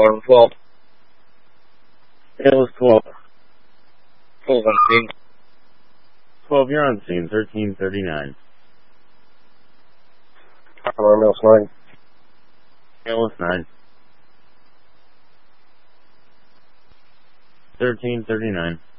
alarm 12. It was 12. 12 on scene. 12, you're on scene. 1339. Alarm else 9. Alice 9. 1339.